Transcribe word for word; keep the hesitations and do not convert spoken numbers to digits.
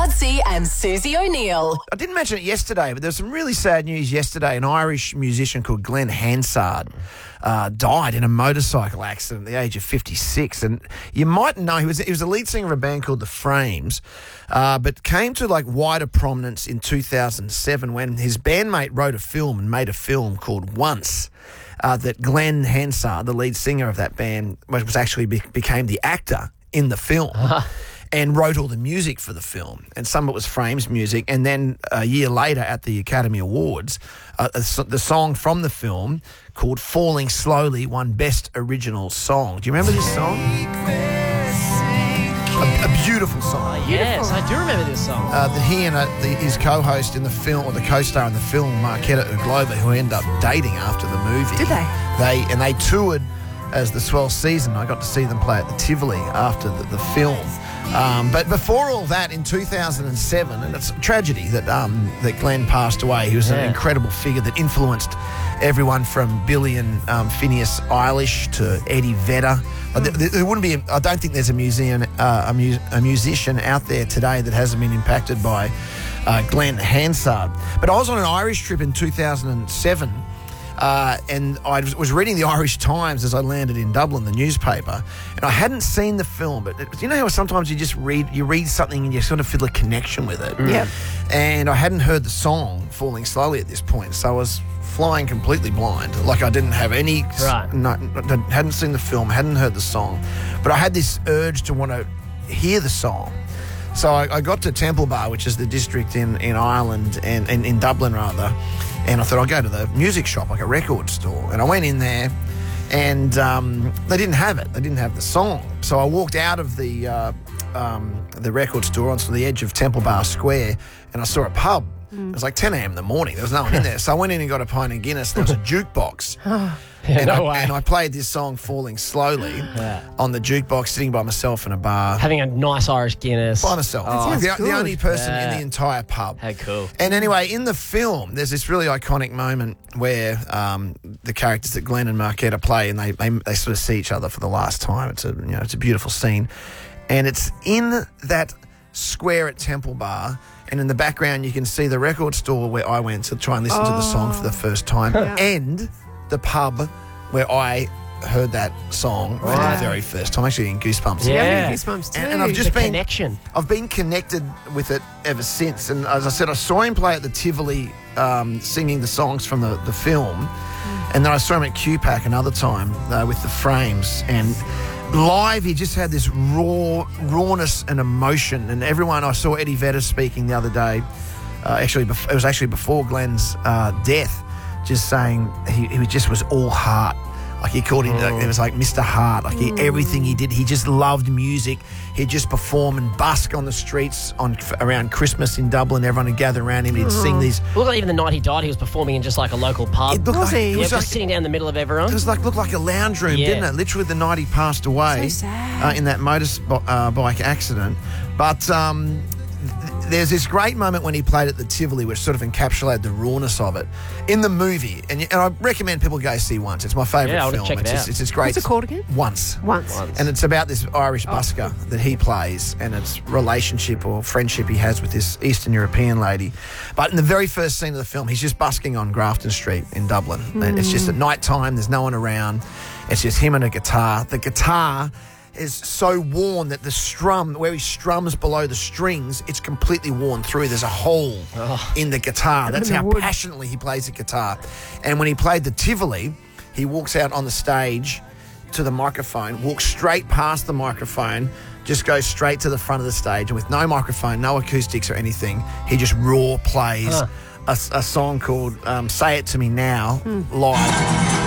Madsy and Susie O'Neill. I didn't mention it yesterday, but there was some really sad news yesterday. An Irish musician called Glenn Hansard uh, died in a motorcycle accident at the age of fifty-six. And you might know he was he was the lead singer of a band called The Frames, uh, but came to like wider prominence in two thousand seven when his bandmate wrote a film and made a film called Once. Uh, that Glenn Hansard, the lead singer of that band, was, was actually be, became the actor in the film. Uh-huh. And wrote all the music for the film. And some of it was Frames music. And then a year later at the Academy Awards, uh, the song from the film called Falling Slowly won Best Original Song. Do you remember this song? A, a beautiful song. Oh, yes, I do remember this song. Uh, that he and uh, the, his co-host in the film, or the co-star in the film, Marketa Uglova, who ended up dating after the movie. Did they? They and they toured as the Swell Season. I got to see them play at the Tivoli after the, the film. Um, but before all that, in two thousand seven, and it's a tragedy that um, that Glenn passed away. He was yeah. an incredible figure that influenced everyone from Billy and um, Phineas Eilish to Eddie Vedder. Mm. There, there wouldn't be. A, I don't think there's a museum, uh, a, mu- a musician out there today that hasn't been impacted by uh, Glenn Hansard. But I was on an Irish trip in two thousand seven. Uh, and I was reading the Irish Times as I landed in Dublin, the newspaper, and I hadn't seen the film, but it, you know how sometimes you just read you read something and you sort of feel a connection with it. Mm. Yeah. And I hadn't heard the song Falling Slowly at this point, so I was flying completely blind. Like I didn't have any, right. no, hadn't seen the film, hadn't heard the song, but I had this urge to want to hear the song. So I, I got to Temple Bar, which is the district in, in Ireland, and, and in Dublin rather, and I thought I'll go to the music shop, like a record store. And I went in there, and um, they didn't have it. They didn't have the song. So I walked out of the uh, um, the record store onto the edge of Temple Bar Square, and I saw a pub. Mm. It was like ten a.m. in the morning. There was no one in there. So I went in and got a pint of Guinness. There was a jukebox. Yeah, and, no I, way. and I played this song Falling Slowly yeah. on the jukebox, sitting by myself in a bar. Having a nice Irish Guinness. By myself. Oh, the, good. the only person yeah. in the entire pub. How cool. And anyway, in the film, there's this really iconic moment where um, the characters that Glenn and Marketa play, and they, they they sort of see each other for the last time. It's a you know it's a beautiful scene. And it's in that square at Temple Bar, and in the background you can see the record store where I went to try and listen oh. to the song for the first time, yeah. and the pub where I heard that song right. for the very first time. Actually, in Goosebumps. Yeah, yeah Goosebumps too. And, and I've just the been connection. I've been connected with it ever since. And as I said, I saw him play at the Tivoli, um, singing the songs from the, the film, mm. and then I saw him at Q PAC another time uh, with the Frames. And live, he just had this raw rawness and emotion. And everyone, I saw Eddie Vedder speaking the other day. Uh, actually, bef- it was actually before Glenn's uh, death. Just saying he, he just was all heart. Like he called him, mm. like, it was like Mister Heart. Like he, everything he did, he just loved music. He'd just perform and busk on the streets on around Christmas in Dublin. Everyone would gather around him. He'd mm. sing these. Well, like even the night he died, he was performing in just like a local pub. It looked was like, he? it Yeah, was just like, sitting down in the middle of everyone. It was like looked like a lounge room, yeah. didn't it? Literally, the night he passed away So sad. uh, in that motorbike uh, bike accident. But um, th- there's this great moment when he played at the Tivoli, which sort of encapsulated the rawness of it in the movie. And, and I recommend people go see Once. It's my favourite Yeah, I wanna film. check it it's, out. just, it's just great. What's it called again? Once. Once. Once. And it's about this Irish Oh. busker that he plays, and it's relationship or friendship he has with this Eastern European lady. But in the very first scene of the film, he's just busking on Grafton Street in Dublin. Mm. And it's just at night time, there's no one around. It's just him and a guitar. The guitar is so worn that the strum, where he strums below the strings, it's completely worn through. There's a hole oh. in the guitar. That's in the how wood. passionately he plays the guitar. And when he played the Tivoli, he walks out on the stage to the microphone, walks straight past the microphone, just goes straight to the front of the stage, and with no microphone, no acoustics or anything, he just raw plays huh. a, a song called um, Say It To Me Now mm. live.